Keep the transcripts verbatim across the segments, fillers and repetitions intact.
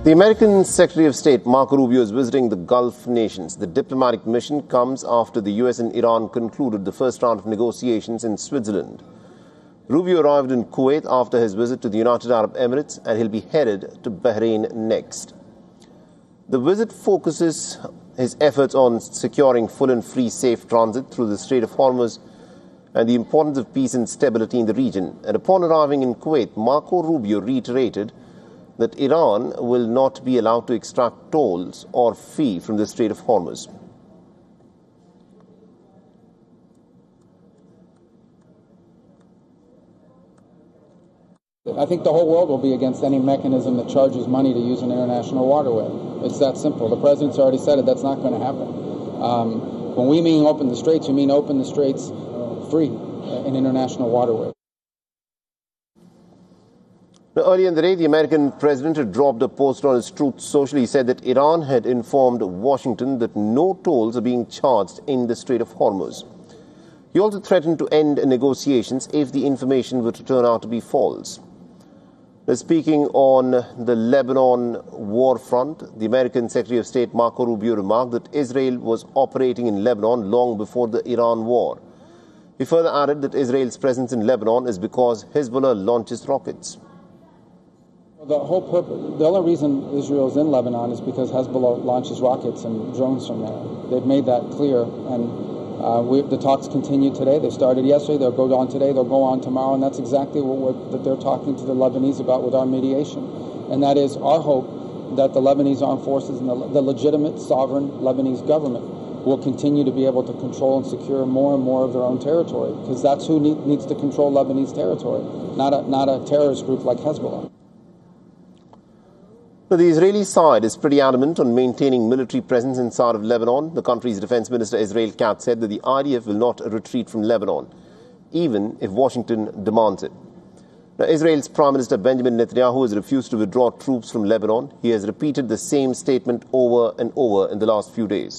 The American Secretary of State, Marco Rubio, is visiting the Gulf nations. The diplomatic mission comes after the U S and Iran concluded the first round of negotiations in Switzerland. Rubio arrived in Kuwait after his visit to the United Arab Emirates, and he'll be headed to Bahrain next. The visit focuses his efforts on securing full and free safe transit through the Strait of Hormuz and the importance of peace and stability in the region. And upon arriving in Kuwait, Marco Rubio reiterated that Iran will not be allowed to extract tolls or fee from the Strait of Hormuz. I think the whole world will be against any mechanism that charges money to use an international waterway. It's that simple. The president's already said it. That's not going to happen. Um, when we mean open the straits, we mean open the straits free, an international waterway. Now, earlier in the day, the American president had dropped a post on his Truth Social. He said that Iran had informed Washington that no tolls are being charged in the Strait of Hormuz. He also threatened to end negotiations if the information were to turn out to be false. Now, speaking on the Lebanon war front, the American Secretary of State Marco Rubio remarked that Israel was operating in Lebanon long before the Iran war. He further added that Israel's presence in Lebanon is because Hezbollah launches rockets. The whole purpose, the only reason Israel is in Lebanon is because Hezbollah launches rockets and drones from there. They've made that clear, and uh, we, the talks continue today. They started yesterday. They'll go on today. They'll go on tomorrow, and that's exactly what we're, that they're talking to the Lebanese about with our mediation, and that is our hope that the Lebanese armed forces and the, the legitimate sovereign Lebanese government will continue to be able to control and secure more and more of their own territory, because that's who need, needs to control Lebanese territory, not a not a terrorist group like Hezbollah. Now, the Israeli side is pretty adamant on maintaining military presence inside of Lebanon. The country's defense minister, Israel Katz, said that the I D F will not retreat from Lebanon, even if Washington demands it. Now, Israel's Prime Minister Benjamin Netanyahu has refused to withdraw troops from Lebanon. He has repeated the same statement over and over in the last few days.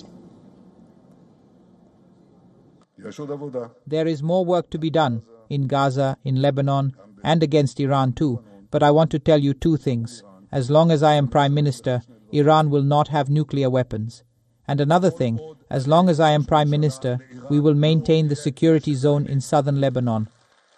There is more work to be done in Gaza, in Lebanon, and against Iran too. But I want to tell you two things. As long as I am Prime Minister, Iran will not have nuclear weapons. And another thing, as long as I am Prime Minister, we will maintain the security zone in southern Lebanon.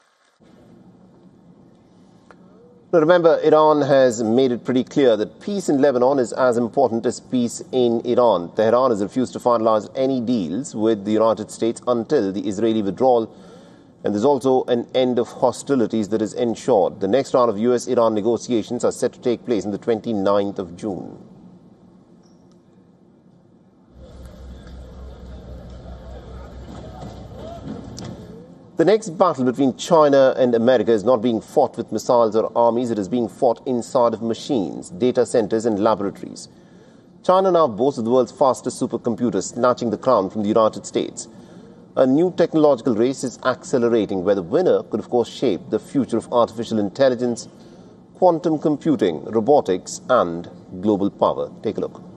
Now remember, Iran has made it pretty clear that peace in Lebanon is as important as peace in Iran. Tehran has refused to finalize any deals with the United States until the Israeli withdrawal. And there's also an end of hostilities that is ensured. The next round of U S Iran negotiations are set to take place on the twenty-ninth of June. The next battle between China and America is not being fought with missiles or armies. It is being fought inside of machines, data centers and laboratories. China now boasts of the world's fastest supercomputer, snatching the crown from the United States. A new technological race is accelerating, where the winner could, of course, shape the future of artificial intelligence, quantum computing, robotics, and global power. Take a look.